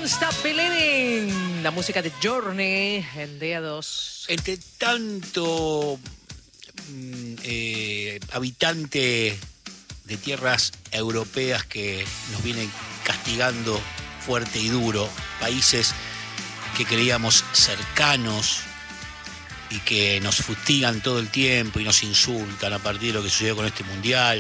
Stop Believing, la música de Journey en día 2. Entre tanto habitante de tierras europeas que nos vienen castigando fuerte y duro, países que creíamos cercanos y que nos fustigan todo el tiempo y nos insultan a partir de lo que sucedió con este mundial.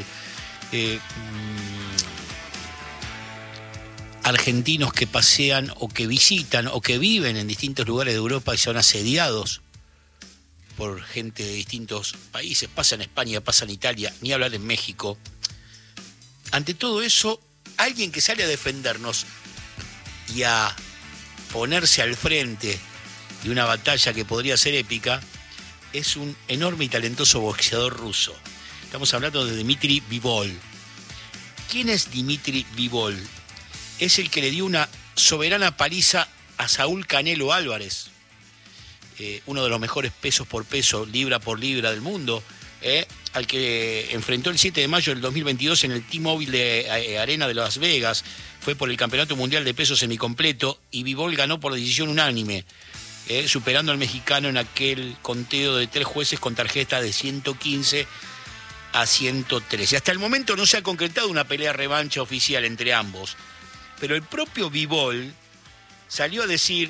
Argentinos que pasean o que visitan o que viven en distintos lugares de Europa y son asediados por gente de distintos países. Pasa en España, pasa en Italia, ni hablar en México. Ante todo eso, alguien que sale a defendernos y a ponerse al frente de una batalla que podría ser épica es un enorme y talentoso boxeador ruso. Estamos hablando de Dmitry Bivol. ¿Quién es Dmitry Bivol? Es el que le dio una soberana paliza a Saúl Canelo Álvarez, uno de los mejores pesos por peso, libra por libra del mundo, al que enfrentó el 7 de mayo del 2022 en el T-Mobile Arena de Las Vegas. Fue por el Campeonato Mundial de Peso Semicompleto y Bivol ganó por decisión unánime, superando al mexicano en aquel conteo de 3 jueces con tarjeta de 115 a 113. Hasta el momento no se ha concretado una pelea revancha oficial entre ambos. Pero el propio Bivol salió a decir: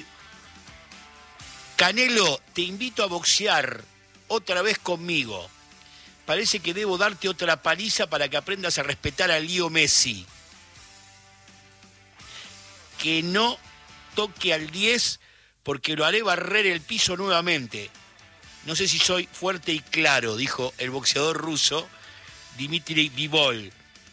Canelo, te invito a boxear otra vez conmigo. Parece que debo darte otra paliza para que aprendas a respetar a Leo Messi. Que no toque al 10 porque lo haré barrer el piso nuevamente. No sé si soy fuerte y claro, dijo el boxeador ruso Dmitry Bivol.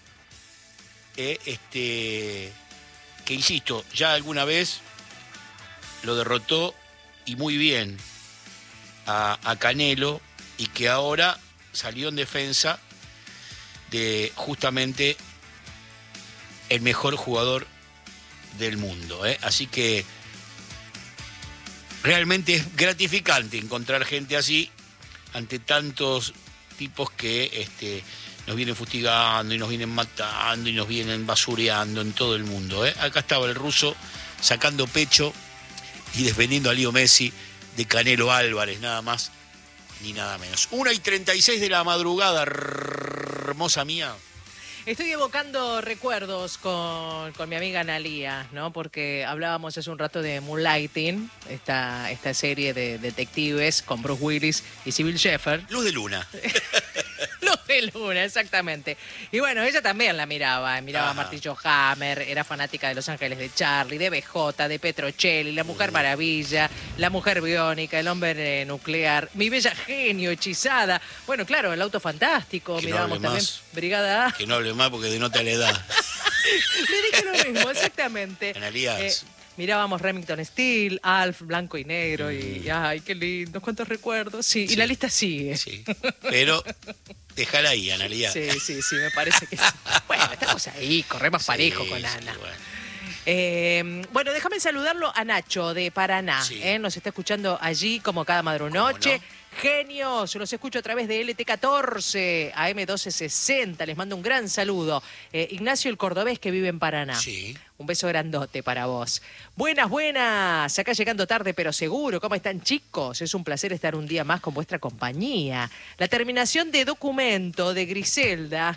Que insisto, ya alguna vez lo derrotó y muy bien a Canelo, y que ahora salió en defensa de justamente el mejor jugador del mundo. Así que realmente es gratificante encontrar gente así ante tantos tipos que nos vienen fustigando y nos vienen matando y nos vienen basureando en todo el mundo. Acá estaba el ruso sacando pecho y defendiendo a Leo Messi de Canelo Álvarez, nada más ni nada menos. 1:36 de la madrugada, hermosa mía. Estoy evocando recuerdos con mi amiga Analía, ¿no? Porque hablábamos hace un rato de Moonlighting, esta serie de detectives con Bruce Willis y Sybil Shepherd. Luz de luna. Luz de luna, exactamente. Y bueno, ella también la miraba a Martillo Hammer, era fanática de Los Ángeles de Charlie, de BJ, de Petrocelli, La Mujer Maravilla, La Mujer Biónica, El Hombre Nuclear, Mi Bella Genio, Hechizada. Bueno, claro, El Auto Fantástico, Que mirábamos no hable también más. Brigada A. Que no hable más porque denota la edad. Le dije lo mismo, exactamente. Analías. Mirábamos Remington Steel, Alf, Blanco y Negro, y ay, qué lindo, cuántos recuerdos. Sí, y la lista sigue. Sí, pero déjala ahí, Analía. Sí, me parece que sí. Bueno, estamos ahí, corremos parejo con Ana. Bueno. Bueno, déjame saludarlo a Nacho de Paraná. Sí. Nos está escuchando allí como cada madrunoche. ¿Cómo Genios, los escucho a través de LT14, AM1260. Les mando un gran saludo. Ignacio el Cordobés, que vive en Paraná. Sí. Un beso grandote para vos. Buenas. Acá llegando tarde, pero seguro. ¿Cómo están, chicos? Es un placer estar un día más con vuestra compañía. La terminación de documento de Griselda,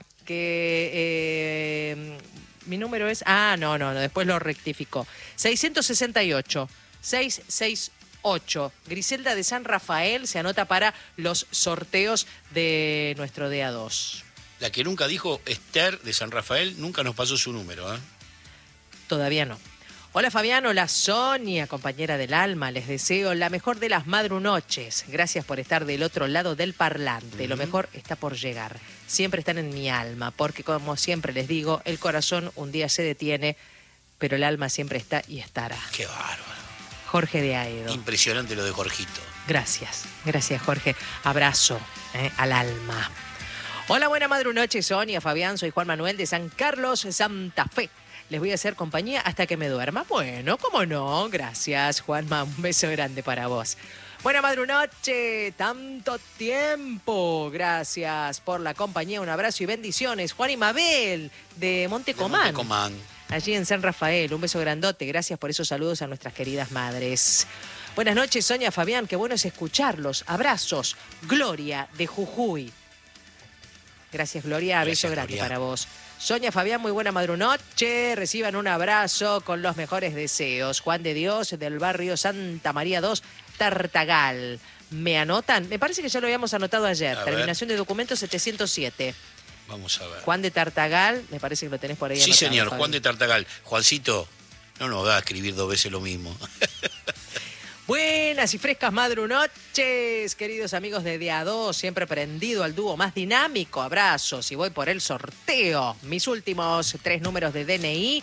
que mi número es... no, después lo rectificó. 668. Griselda de San Rafael se anota para los sorteos de nuestro DA2. La que nunca dijo Esther de San Rafael nunca nos pasó su número, ¿eh? Todavía no. Hola Fabián, hola Sonia, compañera del alma. Les deseo la mejor de las madrunoches. Gracias por estar del otro lado del parlante. Lo mejor está por llegar. Siempre están en mi alma, porque como siempre les digo, el corazón un día se detiene, pero el alma siempre está y estará. Qué bárbaro. Jorge de Aedo. Impresionante lo de Jorgito. Gracias Jorge. Abrazo al alma. Hola, buena madrunoche Sonia, Fabián, soy Juan Manuel de San Carlos, Santa Fe. Les voy a hacer compañía hasta que me duerma. Bueno, cómo no, gracias Juanma, un beso grande para vos. Buena madrunoche, tanto tiempo. Gracias por la compañía, un abrazo y bendiciones. Juan y Mabel de Montecomán. allí en San Rafael. Un beso grandote. Gracias por esos saludos a nuestras queridas madres. Buenas noches, Sonia, Fabián. Qué bueno es escucharlos. Abrazos. Gloria de Jujuy. Gracias, Gloria. Gracias, Beso grande Gloria. para vos. Sonia, Fabián, muy buena madrunoche. Reciban un abrazo con los mejores deseos. Juan de Dios, del barrio Santa María 2, Tartagal. ¿Me anotan? Me parece que ya lo habíamos anotado ayer. A ver. Terminación de documento 707. Vamos a ver. Juan de Tartagal, me parece que lo tenés por ahí Sí, anotado, señor, Fabi. Juan de Tartagal. Juancito, no nos da a escribir 2 veces lo mismo. Buenas y frescas madrunoches, queridos amigos de DA2, siempre prendido al dúo más dinámico. Abrazos y voy por el sorteo. Mis últimos 3 números de DNI,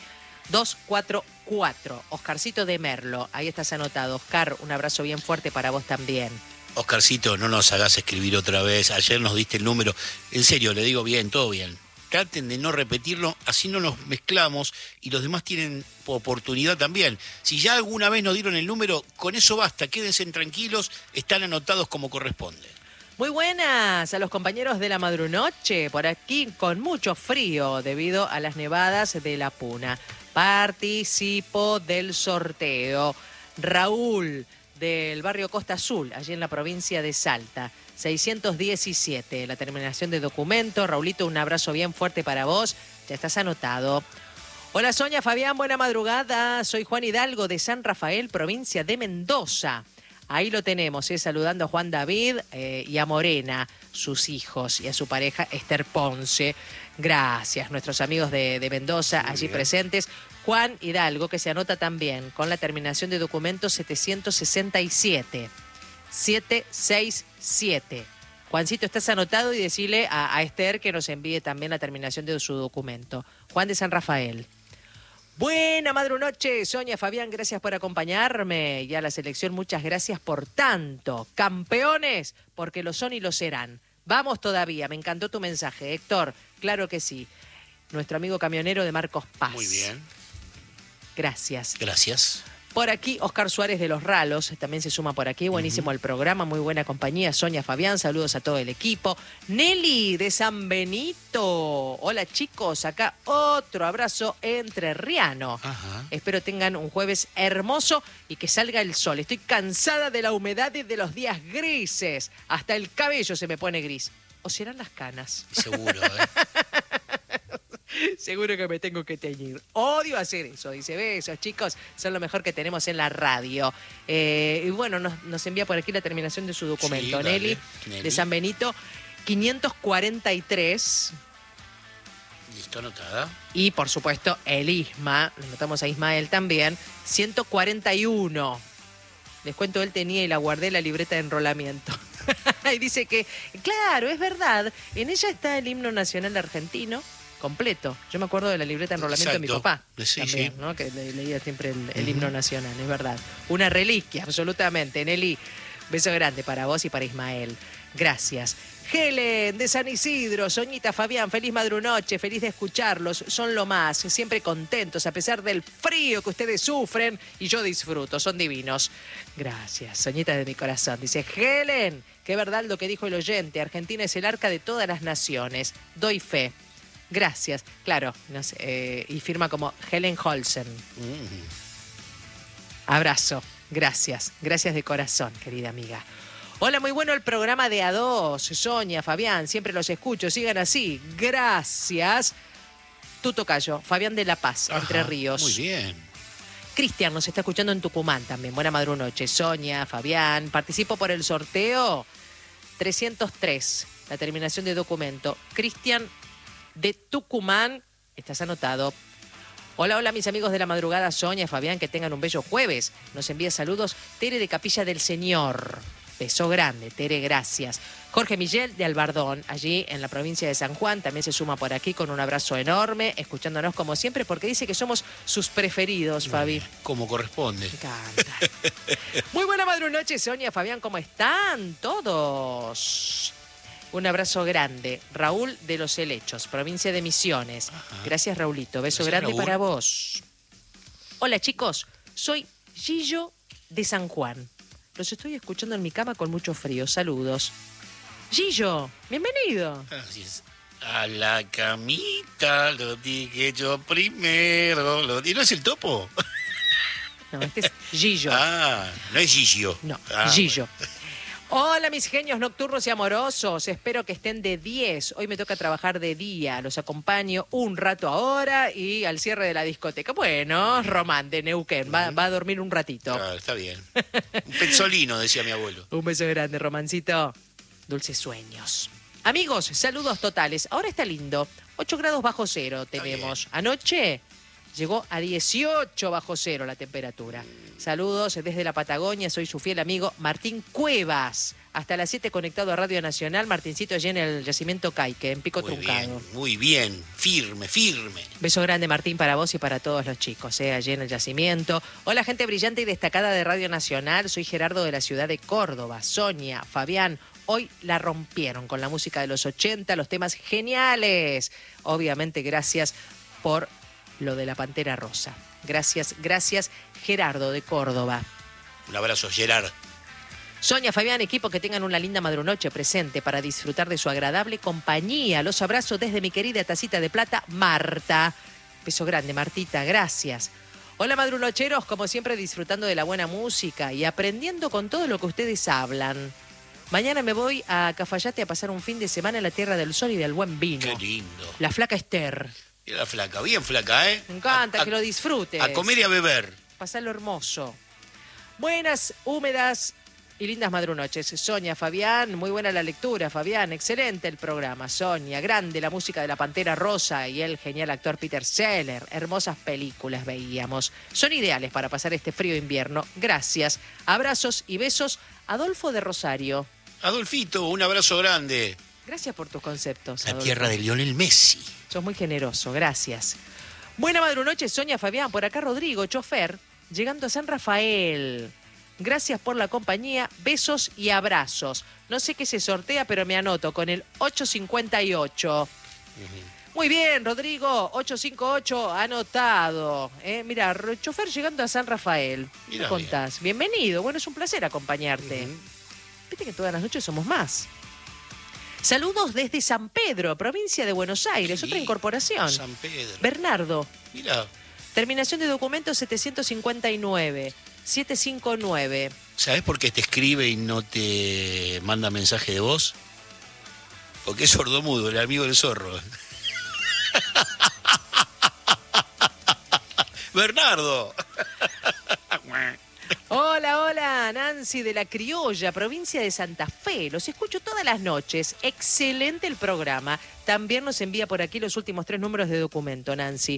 244. Oscarcito de Merlo, ahí estás anotado. Oscar, un abrazo bien fuerte para vos también. Oscarcito, no nos hagas escribir otra vez. Ayer nos diste el número. En serio, le digo bien, todo bien. Traten de no repetirlo, así no nos mezclamos y los demás tienen oportunidad también. Si ya alguna vez nos dieron el número, con eso basta, quédense tranquilos, están anotados como corresponde. Muy buenas a los compañeros de la madrunoche, por aquí con mucho frío debido a las nevadas de la Puna. Participo del sorteo. Raúl, del barrio Costa Azul, allí en la provincia de Salta. 617, la terminación de documento. Raulito, un abrazo bien fuerte para vos. Ya estás anotado. Hola Sonia, Fabián, buena madrugada. Soy Juan Hidalgo de San Rafael, provincia de Mendoza. Ahí lo tenemos, saludando a Juan David y a Morena, sus hijos, y a su pareja Esther Ponce. Gracias, nuestros amigos de Mendoza, Muy allí bien. presentes. Juan Hidalgo, que se anota también con la terminación de documento 767. 767. Juancito, estás anotado y decirle a Esther que nos envíe también la terminación de su documento. Juan de San Rafael. Buena madrunoche, Sonia, Fabián, gracias por acompañarme. Y a la selección, muchas gracias por tanto. Campeones, porque lo son y lo serán. Vamos todavía, me encantó tu mensaje, Héctor. Claro que sí. Nuestro amigo camionero de Marcos Paz. Muy bien, Gracias. gracias. Por aquí, Oscar Suárez de Los Ralos, también se suma por aquí. Buenísimo el programa, muy buena compañía. Sonia, Fabián, saludos a todo el equipo. Nelly de San Benito. Hola chicos, acá otro abrazo entrerriano. Ajá. Espero tengan un jueves hermoso y que salga el sol. Estoy cansada de la humedad y de los días grises. Hasta el cabello se me pone gris. ¿O serán las canas? Seguro, ¿eh? Seguro que me tengo que teñir. Odio hacer eso. Dice, besos, chicos, son lo mejor que tenemos en la radio. Y bueno, nos envía por aquí la terminación de su documento. Sí, dale, Nelly, Nelly. de San Benito, 543. Listo, anotada. Y, por supuesto, el ISMA. Le notamos a Ismael también. 141. Les cuento, él tenía y la guardé la libreta de enrolamiento. Y dice que, claro, es verdad. En ella está el himno nacional argentino. Completo. Yo me acuerdo de la libreta de enrolamiento de mi Exacto. papá. Sí, También, sí. ¿no? Que leía siempre el himno nacional, es verdad. Una reliquia, absolutamente. Nelly, beso grande para vos y para Ismael. Gracias. Helen de San Isidro, Soñita, Fabián, feliz madrunoche, feliz de escucharlos, son lo más, siempre contentos a pesar del frío que ustedes sufren y yo disfruto, son divinos. Gracias, Soñita de mi corazón. Dice Helen, qué verdad lo que dijo el oyente, Argentina es el arca de todas las naciones, doy fe. Gracias, claro, no sé, y firma como Helen Holsen. Abrazo, gracias de corazón, querida amiga. Hola, muy bueno el programa de A2, Sonia, Fabián, siempre los escucho, sigan así, gracias. Tu tocayo, Fabián de La Paz, Ajá, Entre Ríos. Muy bien. Cristian nos está escuchando en Tucumán también, buena madrunoche. Sonia, Fabián, participo por el sorteo 303, la terminación de documento. Cristian de Tucumán, estás anotado. Hola, hola mis amigos de la madrugada, Sonia, Fabián, que tengan un bello jueves. Nos envía saludos Tere de Capilla del Señor. Beso grande, Tere, gracias. Jorge Miguel de Albardón, allí en la provincia de San Juan, también se suma por aquí con un abrazo enorme, escuchándonos como siempre, porque dice que somos sus preferidos, Fabi. Como corresponde. Me encanta. Muy buena madrunoche, Sonia, Fabián, ¿cómo están todos? Un abrazo grande. Raúl de Los Helechos, provincia de Misiones. Ajá. Gracias, Raulito. Beso Gracias, grande Raúl. para vos. Hola, chicos. Soy Gillo de San Juan. Los estoy escuchando en mi cama con mucho frío. Saludos. Gillo, bienvenido. A la camita lo dije yo primero. ¿Y no es el topo? No, este es Gillo. Ah, no es Gillo. No, Ah, Gillo. Hola, mis genios nocturnos y amorosos. Espero que estén de 10. Hoy me toca trabajar de día. Los acompaño un rato ahora y al cierre de la discoteca. Bueno, Román de Neuquén. Va a dormir un ratito. Ah, está bien. Un pezzolino, decía mi abuelo. Un beso grande, Romancito. Dulces sueños. Amigos, saludos totales. Ahora está lindo. 8 grados bajo cero tenemos. Anoche llegó a 18 bajo cero la temperatura. Saludos desde la Patagonia. Soy su fiel amigo Martín Cuevas. Hasta las 7 conectado a Radio Nacional. Martincito allí en el yacimiento Caique, en Pico Truncado. Muy bien. Firme, firme. Beso grande, Martín, para vos y para todos los chicos, allí en el yacimiento. Hola, gente brillante y destacada de Radio Nacional. Soy Gerardo de la ciudad de Córdoba. Sonia, Fabián, hoy la rompieron con la música de los 80, los temas geniales. Obviamente, gracias por lo de la Pantera Rosa. Gracias, Gerardo de Córdoba. Un abrazo, Gerard. Sonia, Fabián, equipo, que tengan una linda madrunoche presente para disfrutar de su agradable compañía. Los abrazo desde mi querida tacita de plata, Marta. Beso grande, Martita, gracias. Hola, madrunocheros, como siempre disfrutando de la buena música y aprendiendo con todo lo que ustedes hablan. Mañana me voy a Cafayate a pasar un fin de semana en la Tierra del Sol y del buen vino. Qué lindo. La flaca Esther. Y la flaca, bien flaca, ¿eh? Me encanta que lo disfrutes. A comer y a beber. Pasarlo hermoso. Buenas, húmedas y lindas madrunoches. Sonia, Fabián, muy buena la lectura, Fabián. Excelente el programa, Sonia. Grande la música de la Pantera Rosa y el genial actor Peter Seller. Hermosas películas veíamos. Son ideales para pasar este frío invierno. Gracias. Abrazos y besos. Adolfo de Rosario. Adolfito, un abrazo grande. Gracias por tus conceptos, La Adolfo. tierra de Lionel Messi. Sos muy generoso, gracias. Buena madrunoche, Sonia, Fabián. Por acá Rodrigo, chofer, llegando a San Rafael. Gracias por la compañía, besos y abrazos. No sé qué se sortea, pero me anoto con el 858. Muy bien, Rodrigo, 858, anotado. Mira, chofer llegando a San Rafael. ¿Qué Mirá contás? Bienvenido, bueno, es un placer acompañarte. Viste que todas las noches somos más. Saludos desde San Pedro, provincia de Buenos Aires, Qué otra lindo. incorporación. San Pedro. Bernardo, Mira, terminación de documento 759. 759. ¿sabés por qué te escribe y no te manda mensaje de voz? Porque es sordomudo, el amigo del zorro. Bernardo. Hola, Nancy de La Criolla, provincia de Santa Fe. Los escucho todas las noches. Excelente el programa. También nos envía por aquí los últimos 3 números de documento, Nancy.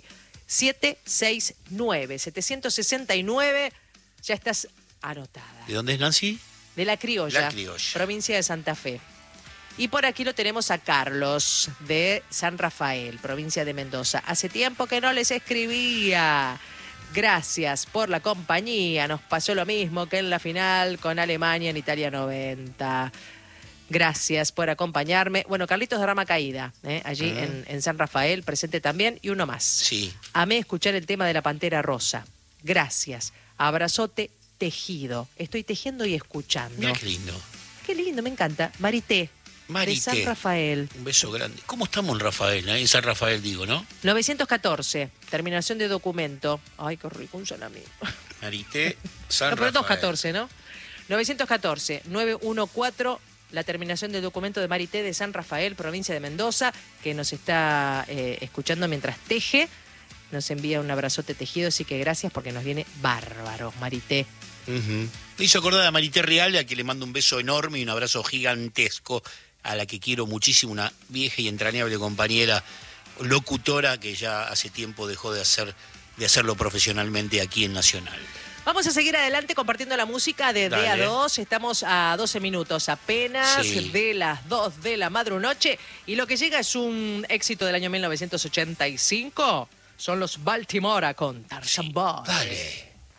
769, 769. Ya estás anotada. ¿De dónde es Nancy? De La Criolla, La Criolla. provincia de Santa Fe. Y por aquí lo tenemos a Carlos, de San Rafael, provincia de Mendoza. Hace tiempo que no les escribía. Gracias por la compañía. Nos pasó lo mismo que en la final con Alemania en Italia 90. Gracias por acompañarme. Bueno, Carlitos de Rama Caída, allí en San Rafael, presente también. Y uno más. Sí. Amé escuchar el tema de la Pantera Rosa. Gracias. Abrazote tejido. Estoy tejiendo y escuchando. Mira qué lindo. Qué lindo, me encanta. Marité, de San Rafael. Un beso grande. ¿Cómo estamos en Rafael? En San Rafael digo, ¿no? 914, terminación de documento. Ay, qué rico, un salami. Marité, San No, pero Rafael. 214, ¿no? 914, 914, la terminación del documento de Marité de San Rafael, provincia de Mendoza, que nos está escuchando mientras teje. Nos envía un abrazote tejido, así que gracias porque nos viene bárbaro, Marité. Me hizo acordar a Marité Real, a quien le mando un beso enorme y un abrazo gigantesco, a la que quiero muchísimo, una vieja y entrañable compañera, locutora que ya hace tiempo dejó de hacerlo profesionalmente aquí en Nacional. Vamos a seguir adelante compartiendo la música de Dale. DA2. Estamos a 12 minutos apenas Sí. de las 2 de la madrunoche. Y lo que llega es un éxito del año 1985. Son los Baltimora con Tarzan Boy. Dale.